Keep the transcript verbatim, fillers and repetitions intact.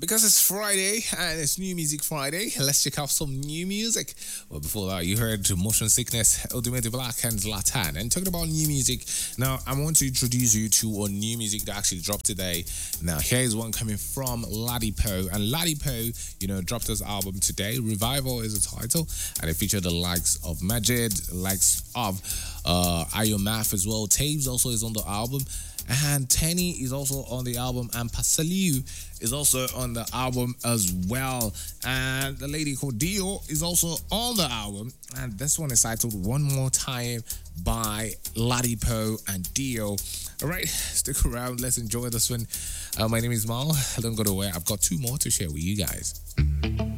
Because it's Friday and it's New Music Friday, let's check out some new music. Well, before that, you heard Motion Sickness, Ultimate Black, and Zlatan. And talking about new music, now I want to introduce you to a new music that actually dropped today. Now, here is one coming from Ladipo. And Ladipo, you know, dropped his album today. Revival is the title. And it featured the likes of Majid, the likes of uh, Ayomaf as well. Taves also is on the album. And Tenny is also on the album, and Pasaliu is also on the album as well. And the lady called Dio is also on the album. And this one is titled One More Time by Ladipo and Dio. All right, stick around. Let's enjoy this one. Uh, my name is Mal. Don't go away. I've got two more to share with you guys.